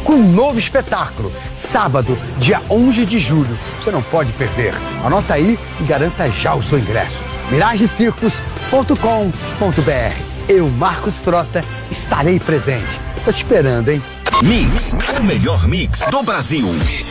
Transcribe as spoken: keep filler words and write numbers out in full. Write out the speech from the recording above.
com um novo espetáculo, sábado, dia onze de julho. Você não pode perder. Anota aí e garanta já o seu ingresso. mirage circus ponto com ponto br. Eu, Marcos Frota, estarei presente. Tô te esperando, hein? Mix, o melhor mix do Brasil.